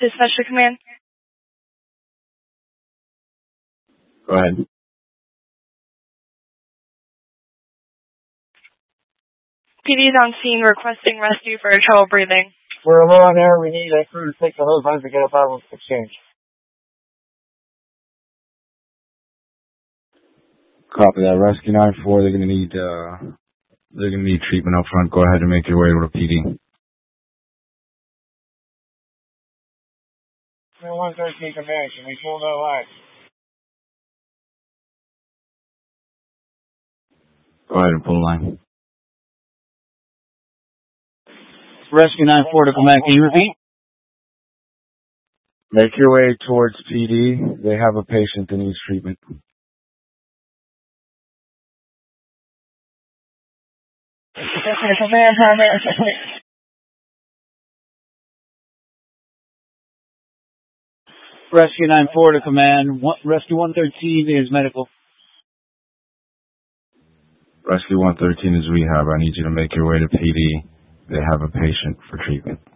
Dispatcher Command. Go ahead. PD is on scene requesting rescue for trouble breathing. We're low on air. We need a crew to take the hose lines to get up out of exchange. Copy that. Rescue 9-4. They're gonna need treatment up front. Go ahead and make your way to the PD. 113 Command. Can we pull no line? Go ahead and pull the line. Rescue 9-4 to Command. Can you repeat? Make your way towards PD. They have a patient that needs treatment. Command, primary. Rescue 9-4 to Command. Rescue 113 is medical. Rescue 113 is rehab. I need you to make your way to PD. They have a patient for treatment.